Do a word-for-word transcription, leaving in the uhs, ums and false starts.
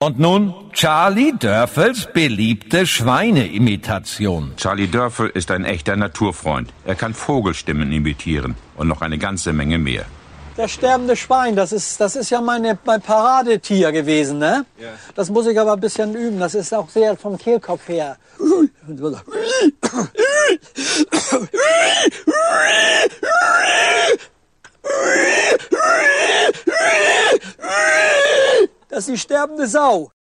Und nun Charlie Dörfels beliebte Schweineimitation. Charlie Dörfel ist ein echter Naturfreund. Er kann Vogelstimmen imitieren und noch eine ganze Menge mehr. Das sterbende Schwein, das ist, das ist ja meine, mein Paradetier gewesen, ne? Ja. Das muss ich aber ein bisschen üben. Das ist auch sehr vom Kehlkopf her. Das ist die sterbende Sau.